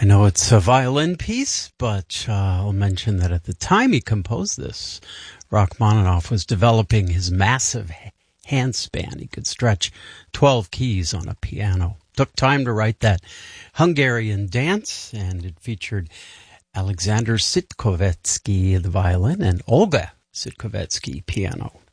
I know it's a violin piece, but I'll mention that at the time he composed this, Rachmaninoff was developing his massive handspan. He could stretch 12 keys on a piano. Took time to write that Hungarian dance, and it featured Alexander Sitkovetsky, the violin, and Olga Sitkovetsky, piano.